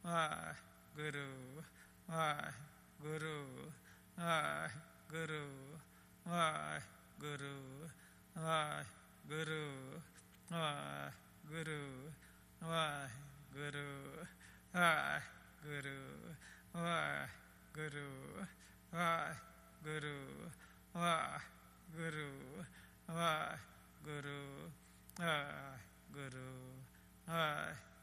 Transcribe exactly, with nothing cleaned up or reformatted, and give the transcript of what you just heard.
Waheguru, Waheguru, Waheguru, Waheguru, Waheguru, Waheguru, Waheguru, Waheguru, Waheguru, Waheguru, Waheguru, Waheguru, Waheguru, Waheguru,